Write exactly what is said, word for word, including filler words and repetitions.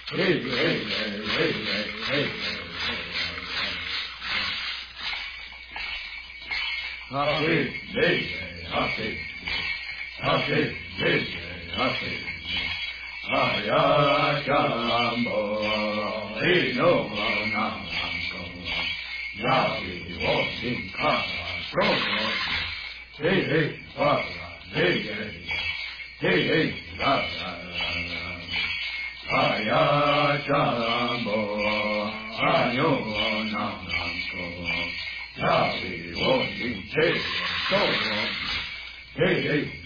hey, hey, hey, hey, happy, hey, happy, happy, hey, happy. Aya Jambo, Ino Nango, Yavi Washing Kara, Strogo, hey, hey, Baba, hey, hey, hey, hey, la, la, la, la. Aya Jambo, Ayo Nango, Yavi Washing Kara, Strogo, hey, hey.